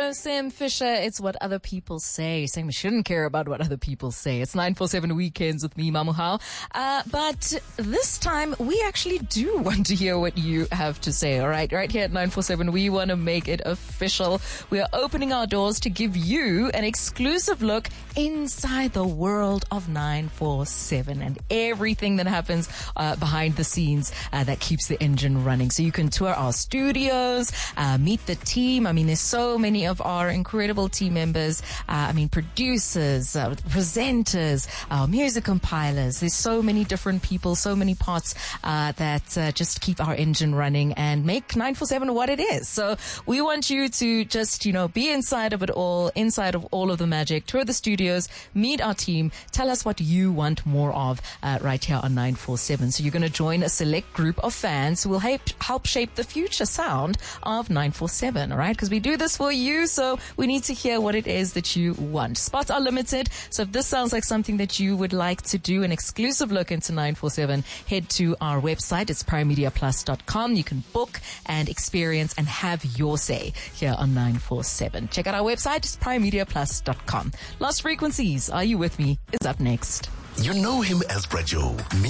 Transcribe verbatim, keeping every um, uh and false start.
Hello, Sam Fisher. It's what other people say. Saying we shouldn't care about what other people say. It's nine four seven Weekends with me, Mamuhao. Uh, but this time we actually do want to hear what you have to say. All right. Right here at nine four seven, we want to make it official. We are opening our doors to give you an exclusive look inside the world of nine four seven and everything that happens uh, behind the scenes uh, that keeps the engine running. So you can tour our studios, uh, meet the team. I mean, there's so many of our incredible team members. Uh, I mean, producers, uh, presenters, uh, music compilers. There's so many different people, so many parts uh, that uh, just keep our engine running and make nine four seven what it is. So we want you to just, you know, be inside of it all, inside of all of the magic, tour the studios, meet our team, tell us what you want more of uh, right here on nine four seven. So you're going to join a select group of fans who will help, help shape the future sound of nine four seven, all right? Because we do this for you, so we need to hear what it is that you want. Spots are limited, so if this sounds like something that you would like to do, an exclusive look into nine four seven, head to our website. It's prime media plus dot com. You can book and experience and have your say here on nine four seven. Check out our website. It's prime media plus dot com. Lost Frequencies, Are You With Me? Is up next. You know him as Brajo.